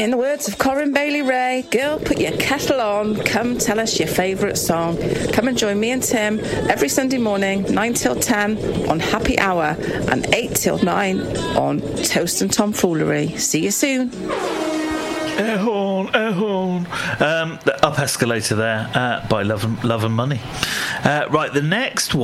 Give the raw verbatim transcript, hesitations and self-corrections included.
In the words of Corinne Bailey Ray, girl, put your kettle on, come tell us your favourite song. Come and join me and Tim every Sunday morning, nine till ten on Happy Hour and eight till nine on Toast and Tomfoolery. See you soon. Air horn, air horn. Um, the up escalator there uh, by Love and, Love and Money. Uh, right, the next one.